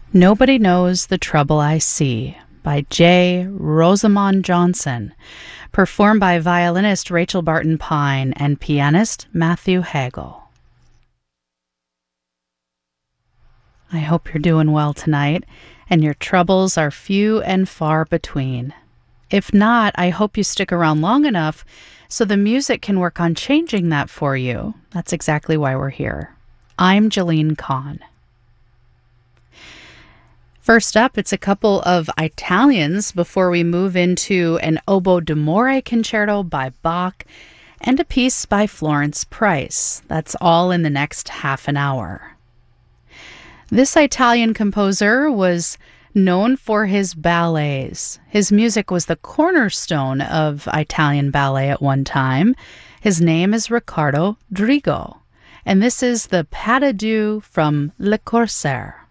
Nobody Knows the Trouble I See by J. Rosamond Johnson, performed by violinist Rachel Barton Pine and pianist Matthew Hagel. I hope you're doing well tonight, and your troubles are few and far between. If not, I hope you stick around long enough so the music can work on changing that for you. That's exactly why we're here. I'm Jolene Kahn. First up, it's a couple of Italians before we move into an oboe d'amore concerto by Bach and a piece by Florence Price. That's all in the next half an hour. This Italian composer was known for his ballets. His music was the cornerstone of Italian ballet at one time. His name is Riccardo Drigo, and this is the Pas de Deux from Le Corsaire.